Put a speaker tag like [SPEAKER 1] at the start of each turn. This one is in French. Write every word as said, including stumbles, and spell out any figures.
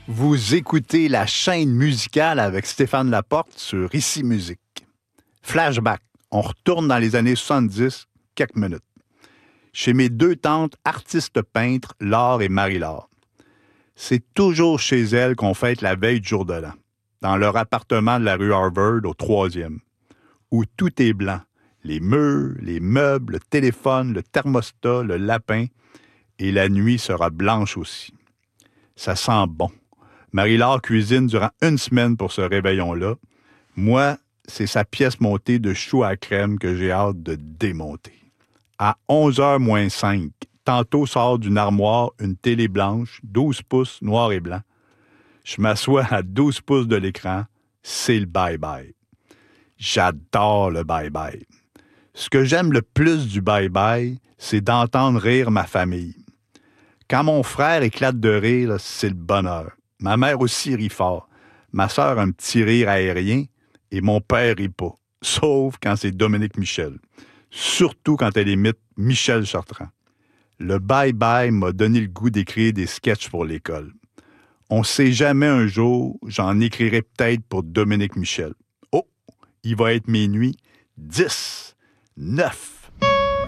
[SPEAKER 1] Vous écoutez la chaîne musicale avec Stéphane Laporte sur Ici Musique. Flashback, on retourne dans les années soixante-dix, quelques minutes. Chez mes deux tantes artistes peintres, Laure et Marie-Laure. C'est toujours chez elles qu'on fête la veille du jour de l'an, dans leur appartement de la rue Harvard au troisième, où tout est blanc. Les murs, les meubles, le téléphone, le thermostat, le lapin, et la nuit sera blanche aussi. Ça sent bon. Marie-Laure cuisine durant une semaine pour ce réveillon-là. Moi, c'est sa pièce montée de choux à crème que j'ai hâte de démonter. À onze heures moins cinq, tantôt sort d'une armoire une télé blanche, douze pouces, noir et blanc. Je m'assois à douze pouces de l'écran. C'est le bye-bye. J'adore le bye-bye. Ce que j'aime le plus du bye-bye, c'est d'entendre rire ma famille. Quand mon frère éclate de rire, c'est le bonheur. Ma mère aussi rit fort. Ma sœur a un petit rire aérien et mon père rit pas. Sauf quand c'est Dominique Michel. Surtout quand elle imite Michel Chartrand. Le bye-bye m'a donné le goût d'écrire des sketchs pour l'école. On sait jamais un jour, j'en écrirai peut-être pour Dominique Michel. Oh, il va être minuit dix, neuf.